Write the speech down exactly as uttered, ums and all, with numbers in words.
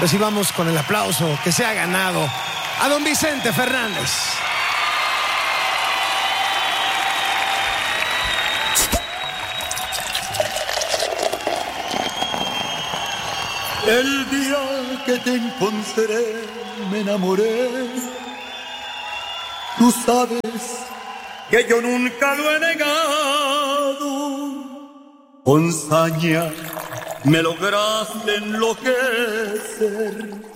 recibamos con el aplauso que se ha ganado a don Vicente Fernández. El día que te encontré me enamoré. Tú sabes que yo nunca lo he negado. Con saña me lograste enloquecer.